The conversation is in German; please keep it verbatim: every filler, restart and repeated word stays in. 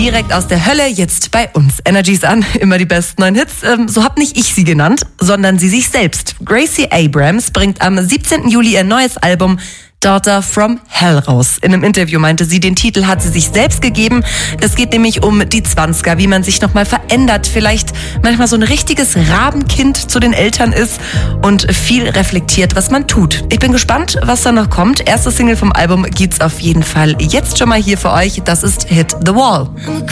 direkt aus der Hölle, jetzt bei uns. Energies an, immer die besten neuen Hits. Ähm, so hab nicht ich sie genannt, sondern sie sich selbst. Gracie Abrams bringt am siebzehnten Juli ihr neues Album Daughter from Hell raus. In einem Interview meinte sie, den Titel hat sie sich selbst gegeben. Es geht nämlich um die Zwanziger, wie man sich nochmal verändert, vielleicht manchmal so ein richtiges Rabenkind zu den Eltern ist und viel reflektiert, was man tut. Ich bin gespannt, was da noch kommt. Erste Single vom Album gibt's auf jeden Fall jetzt schon mal hier für euch. Das ist Hit the Wall.